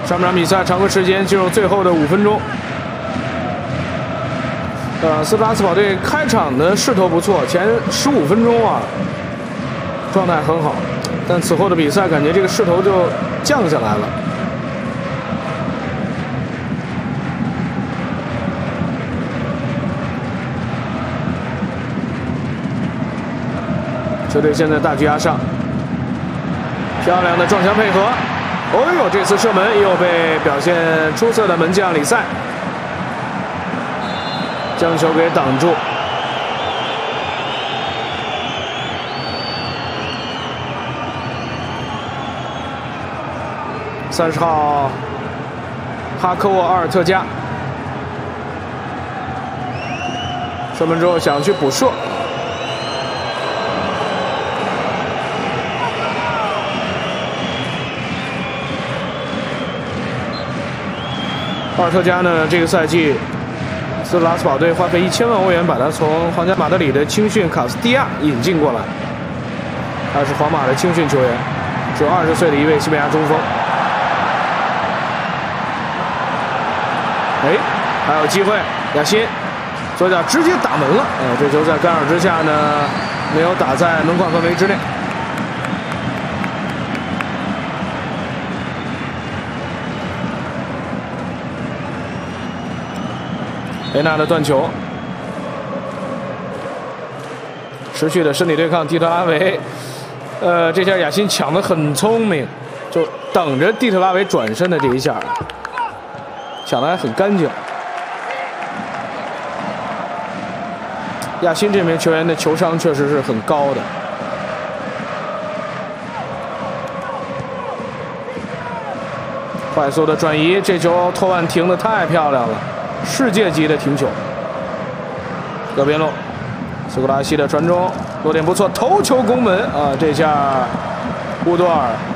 上半场比赛常规时间进入最后的5分钟。斯特拉斯堡队开场的势头不错，前15分钟啊，状态很好，但此后的比赛感觉这个势头就降下来了。球队现在大局压上，漂亮的撞墙配合。哦呦，这次射门又被表现出色的门将里塞将球给挡住。30号哈科沃阿尔特加射门之后想去补射。阿尔特加呢，这个赛季斯特拉斯堡队花费1000万欧元把他从皇家马德里的青训卡斯蒂亚引进过来，他是皇马的青训球员，只有20岁的一位西班牙中锋。哎，还有机会，亚辛左脚直接打门了，这球在干扰之下呢，没有打在门框范围之内。雷纳的断球，持续的身体对抗，蒂特拉维，这下亚辛抢得很聪明，就等着蒂特拉维转身的这一下，抢得还很干净。亚辛这名球员的球商确实是很高的。快速的转移，这球托万停得太漂亮了。世界级的停球，右边路，斯科拉西的传中落点不错，头球攻门啊！这下乌多尔